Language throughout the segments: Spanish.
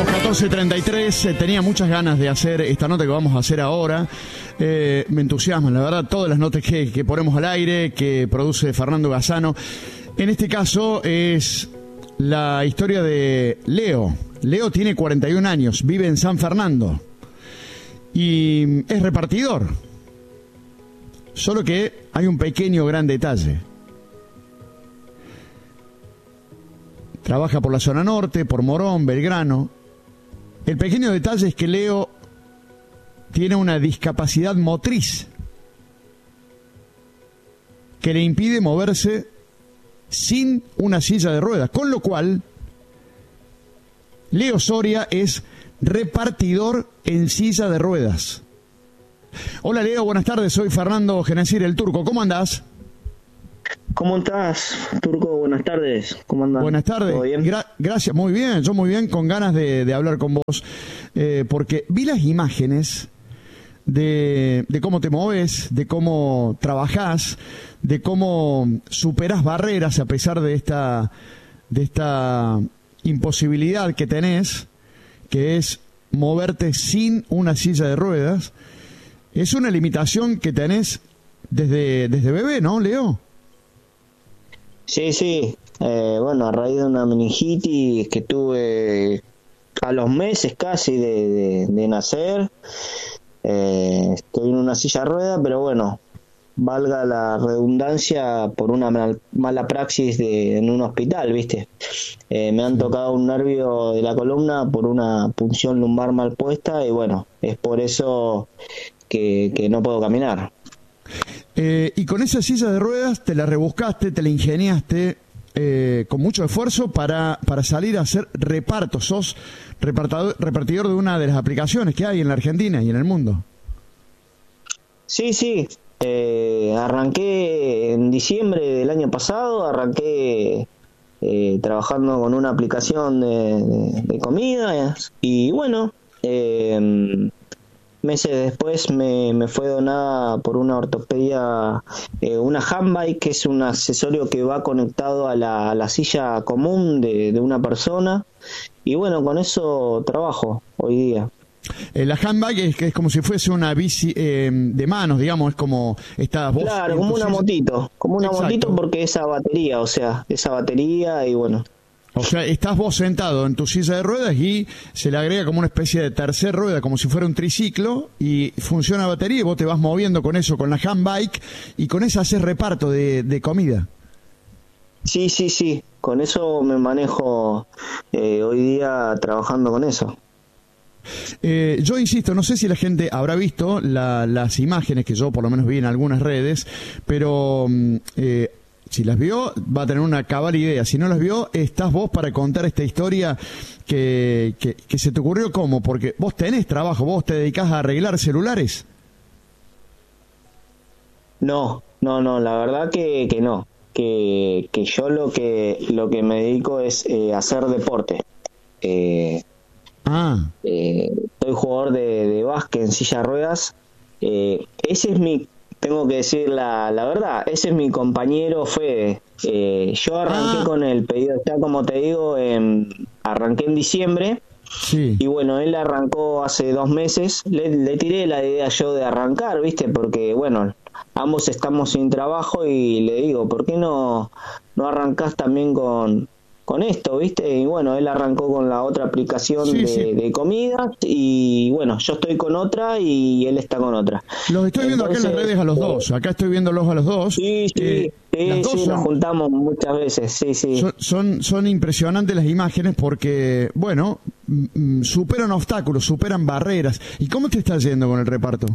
14:33, tenía muchas ganas de hacer esta nota que vamos a hacer ahora. Me entusiasman, la verdad, todas las notas que ponemos al aire, que produce Fernando Gazzano. En este caso es la historia de Leo. Leo tiene 41 años, vive en San Fernando y es repartidor. Solo que hay un pequeño gran detalle. Trabaja por la zona norte, por Morón, Belgrano. El pequeño detalle es que Leo tiene una discapacidad motriz que le impide moverse sin una silla de ruedas, con lo cual Leo Soria es repartidor en silla de ruedas. Hola Leo, buenas tardes, soy Fernando Genacir, el Turco, ¿cómo andás? ¿Cómo estás, Turco? Buenas tardes. ¿Cómo andás? Buenas tardes. ¿Todo bien? Gracias, muy bien, yo muy bien, con ganas de hablar con vos, porque vi las imágenes de cómo te moves, de cómo trabajás, de cómo superás barreras a pesar de esta imposibilidad que tenés, que es moverte sin una silla de ruedas. Es una limitación que tenés desde bebé, ¿no, Leo? Sí. Bueno, a raíz de una meningitis que tuve a los meses casi de nacer, estoy en una silla de ruedas, pero bueno, valga la redundancia, por una mala praxis en un hospital, ¿viste? Me han tocado un nervio de la columna por una punción lumbar mal puesta y bueno, es por eso que no puedo caminar. Y con esa silla de ruedas te la rebuscaste, te la ingeniaste con mucho esfuerzo para salir a hacer repartos. Sos repartidor de una de las aplicaciones que hay en la Argentina y en el mundo. Sí. Arranqué en diciembre del año pasado, trabajando con una aplicación de comida y bueno, meses después me fue donada por una ortopedia una handbike, que es un accesorio que va conectado a la silla común de una persona, y bueno, con eso trabajo hoy día. La handbike es como si fuese una bici de manos, digamos, es como estás vos. Claro, como una motito, Exacto. Motito, porque esa batería y bueno. O sea, estás vos sentado en tu silla de ruedas y se le agrega como una especie de tercer rueda, como si fuera un triciclo, y funciona a batería y vos te vas moviendo con eso, con la handbike, y con esa haces reparto de comida. Sí, con eso me manejo hoy día trabajando con eso. Yo insisto, no sé si la gente habrá visto las imágenes que yo por lo menos vi en algunas redes, pero si las vio va a tener una cabal idea. Si no las vio, estás vos para contar esta historia que se te ocurrió. ¿Cómo? Porque vos tenés trabajo, vos te dedicás a arreglar celulares. No, la verdad que no. Que yo lo que me dedico es hacer deporte. Soy jugador de básquet en silla de ruedas. Ese es tengo que decir la verdad, ese es mi compañero Fede. Yo arranqué con el pedido, ya como te digo, arranqué en diciembre. Sí. Y bueno, él arrancó hace 2 meses. Le tiré la idea yo de arrancar, ¿viste? Porque bueno, ambos estamos sin trabajo y le digo, ¿por qué no arrancás también con esto, ¿viste? Y bueno, él arrancó con la otra aplicación de comidas y bueno, yo estoy con otra y él está con otra. Los estoy viendo acá en las redes a los dos. Acá estoy viéndolos a los dos. Sí, nos juntamos muchas veces, sí. Son impresionantes las imágenes porque, bueno, superan obstáculos, superan barreras. ¿Y cómo te está yendo con el reparto?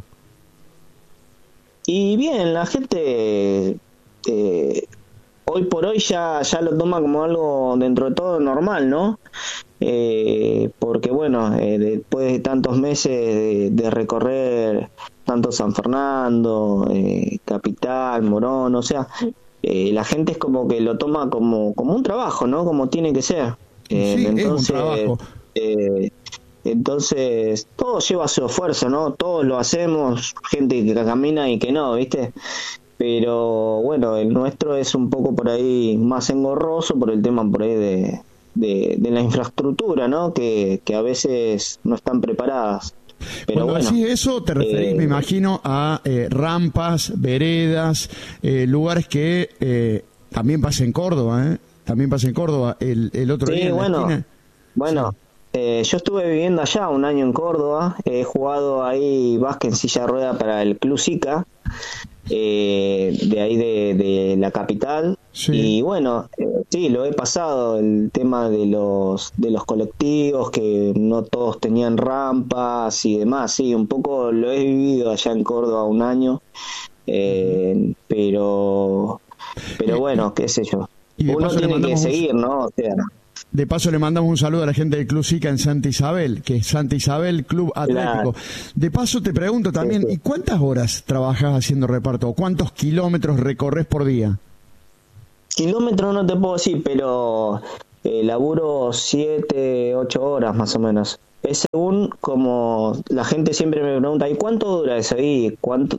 Y bien, la gente hoy por hoy ya lo toma como algo dentro de todo normal, ¿no? Porque bueno, después de tantos meses de recorrer tanto San Fernando, Capital, Morón, o sea, la gente es como que lo toma como un trabajo, ¿no? Como tiene que ser. Entonces, es un trabajo. Entonces todo lleva su esfuerzo, ¿no? Todos lo hacemos, gente que camina y que no, ¿viste? Pero bueno, el nuestro es un poco por ahí más engorroso por el tema por ahí de la infraestructura, ¿no? Que a veces no están preparadas. Pero cuando bueno, decís eso, te referís, me imagino, a rampas, veredas, lugares que también pasa en Córdoba, también pasa en Córdoba. El otro día en la esquina. Bueno, yo estuve viviendo allá un año en Córdoba, he jugado ahí básquet en silla de rueda para el Club Sica, de ahí de la capital. Sí. Y bueno, sí, lo he pasado, el tema de los colectivos, que no todos tenían rampas y demás, sí, un poco lo he vivido allá en Córdoba un año, pero bueno, qué sé yo, uno tiene que seguir, ¿no? O sea, de paso le mandamos un saludo a la gente del Club Sica en Santa Isabel, que es Santa Isabel Club Atlético. Claro. De paso te pregunto también, ¿y cuántas horas trabajas haciendo reparto? ¿Cuántos kilómetros recorres por día? Kilómetros no te puedo decir, pero laburo 7, 8 horas más o menos. Es según como la gente siempre me pregunta, ¿y cuánto dura eso ahí? ¿Cuánto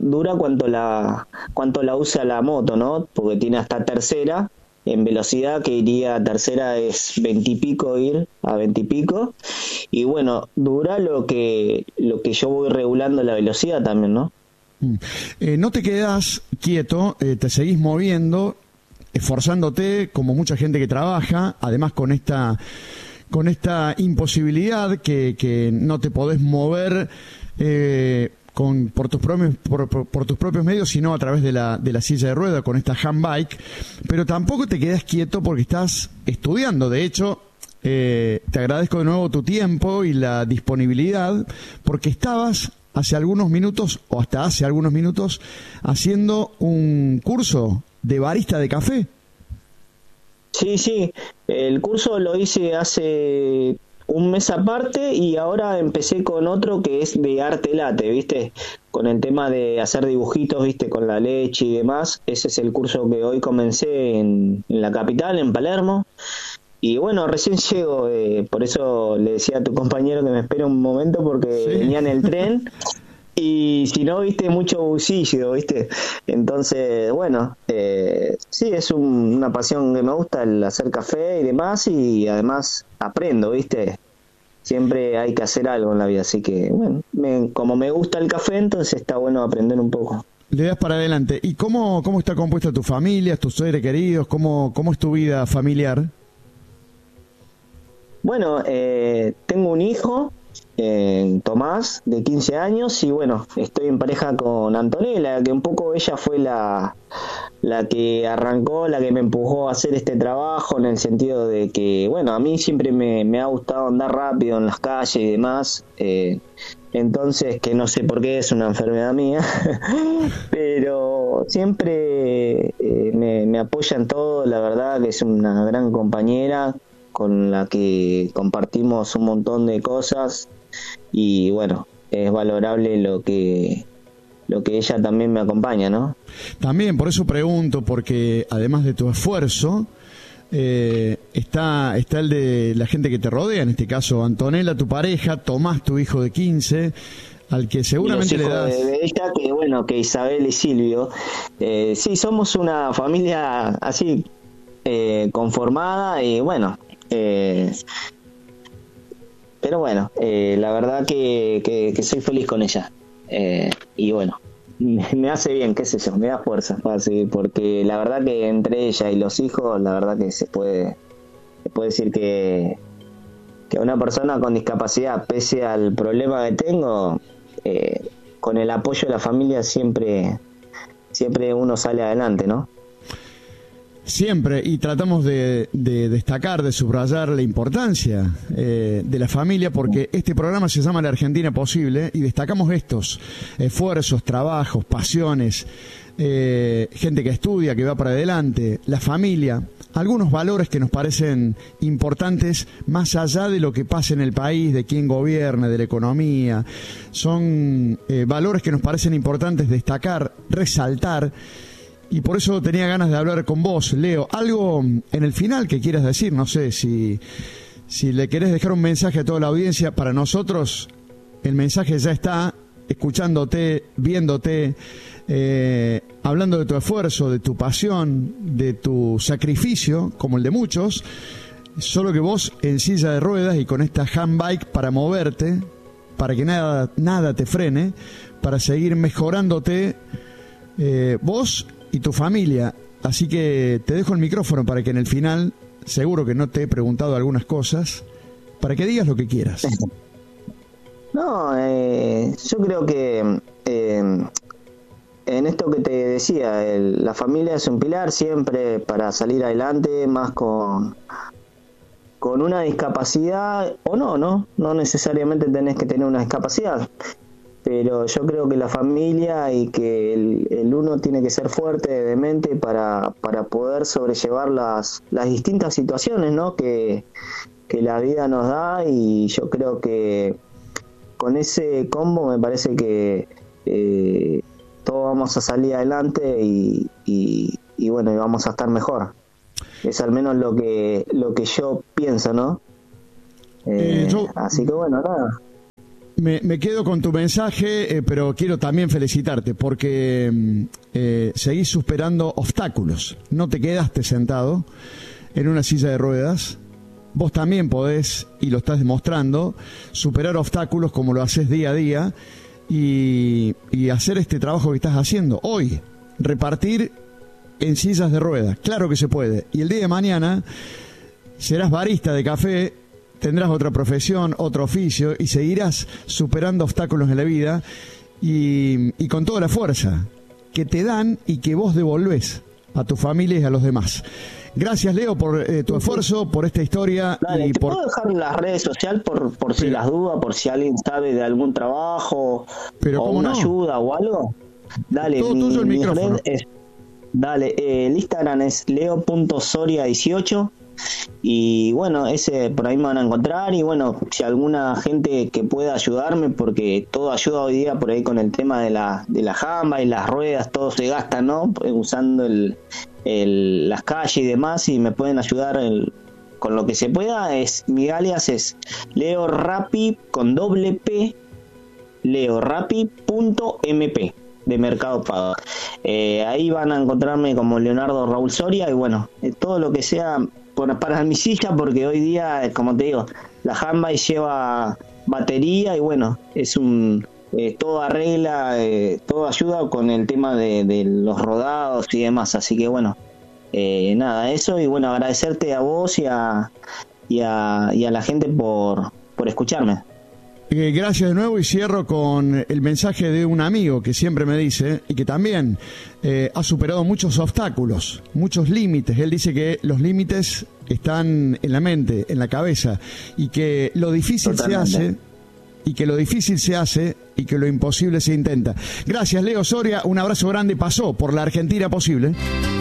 la usa la moto, no? Porque tiene hasta tercera. En velocidad, que iría a tercera es 20 y pico, ir a 20 y pico, y bueno, dura lo que yo voy regulando la velocidad también, ¿no? No te quedas quieto, te seguís moviendo, esforzándote como mucha gente que trabaja, además con esta imposibilidad que no te podés mover por tus propios medios, sino a través de la silla de rueda, con esta handbike, pero tampoco te quedas quieto porque estás estudiando. De hecho, te agradezco de nuevo tu tiempo y la disponibilidad, porque estabas hace algunos minutos, o hasta hace algunos minutos, haciendo un curso de barista de café. Sí, el curso lo hice hace un mes aparte, y ahora empecé con otro que es de arte latte, ¿viste? Con el tema de hacer dibujitos, ¿viste? Con la leche y demás. Ese es el curso que hoy comencé en la capital, en Palermo. Y bueno, recién llego, por eso le decía a tu compañero que me espere un momento, porque sí, venía en el tren. Y si no, viste, mucho bullicio, viste. Entonces, bueno, sí, es una pasión que me gusta, el hacer café y demás, y además aprendo, viste. Siempre hay que hacer algo en la vida, así que, bueno, como me gusta el café, entonces está bueno aprender un poco. Le das para adelante. ¿Y cómo está compuesta tu familia, tus seres queridos? ¿Cómo es tu vida familiar? Bueno, tengo un hijo, Tomás, de 15 años, y bueno, estoy en pareja con Antonella, que un poco ella fue la que arrancó, la que me empujó a hacer este trabajo, en el sentido de que, bueno, a mí siempre me ha gustado andar rápido en las calles y demás, entonces, que no sé por qué, es una enfermedad mía, pero siempre me apoya en todo, la verdad que es una gran compañera con la que compartimos un montón de cosas, y bueno, es valorable lo que ella también me acompaña, ¿no? También, por eso pregunto, porque además de tu esfuerzo, está el de la gente que te rodea, en este caso Antonella, tu pareja, Tomás, tu hijo de 15, al que seguramente le das... de ella, que bueno, que Isabel y Silvio, sí, somos una familia así, conformada, y bueno, pero bueno, la verdad que soy feliz con ella, y bueno, me hace bien, qué sé yo, me da fuerza para seguir, porque la verdad que entre ella y los hijos, la verdad que se puede decir que una persona con discapacidad, pese al problema que tengo, con el apoyo de la familia siempre uno sale adelante, ¿no? Siempre, y tratamos de destacar, de subrayar la importancia de la familia, porque este programa se llama La Argentina Posible, y destacamos estos esfuerzos, trabajos, pasiones, gente que estudia, que va para adelante, la familia, algunos valores que nos parecen importantes más allá de lo que pasa en el país, de quién gobierna, de la economía. Son valores que nos parecen importantes destacar, resaltar. Y por eso tenía ganas de hablar con vos, Leo. Algo en el final que quieras decir, no sé, si le querés dejar un mensaje a toda la audiencia. Para nosotros el mensaje ya está, escuchándote, viéndote, hablando de tu esfuerzo, de tu pasión, de tu sacrificio, como el de muchos. Solo que vos en silla de ruedas y con esta handbike para moverte, para que nada te frene, para seguir mejorándote vos y tu familia. Así que te dejo el micrófono para que en el final, seguro que no te he preguntado algunas cosas, para que digas lo que quieras. No, yo creo que en esto que te decía, la familia es un pilar siempre para salir adelante, más con una discapacidad, o no necesariamente tenés que tener una discapacidad, pero yo creo que la familia y que el uno tiene que ser fuerte de mente para poder sobrellevar las distintas situaciones, ¿no? que la vida nos da, y yo creo que con ese combo me parece que todos vamos a salir adelante y bueno, y vamos a estar mejor. Es al menos lo que yo pienso, ¿no? Así que bueno, nada. Me quedo con tu mensaje, pero quiero también felicitarte porque seguís superando obstáculos. No te quedaste sentado en una silla de ruedas. Vos también podés, y lo estás demostrando, superar obstáculos como lo haces día a día y hacer este trabajo que estás haciendo hoy, repartir en sillas de ruedas. Claro que se puede. Y el día de mañana serás barista de café, tendrás otra profesión, otro oficio, y seguirás superando obstáculos en la vida y con toda la fuerza que te dan y que vos devolvés a tu familia y a los demás. Gracias, Leo, por tu esfuerzo, por esta historia. Dale, y ¿puedo dejar las redes sociales por si las dudas, por si alguien sabe de algún trabajo o una ayuda o algo? Dale, todo tuyo el micrófono. El Instagram es leo.soria18 y bueno, ese por ahí me van a encontrar, y bueno, si alguna gente que pueda ayudarme, porque todo ayuda hoy día por ahí con el tema de la jamba y las ruedas, todo se gasta, ¿no? Usando las calles y demás, y me pueden ayudar con lo que se pueda. Mi alias es Leo Rappi con doble P, leorappi.mp de Mercado Pago. Ahí van a encontrarme como Leonardo Raúl Soria, y bueno, todo lo que sea para mi silla, porque hoy día, como te digo, la handbike lleva batería y bueno, es todo arregla, todo ayuda con el tema de los rodados y demás, así que bueno, nada, eso, y bueno, agradecerte a vos y a la gente por escucharme. Gracias de nuevo, y cierro con el mensaje de un amigo que siempre me dice, y que también ha superado muchos obstáculos, muchos límites. Él dice que los límites están en la mente, en la cabeza, y que lo difícil Totalmente. se hace, y que lo difícil se hace, y que lo imposible se intenta. Gracias, Leo Soria, un abrazo grande. Pasó por la Argentina Posible.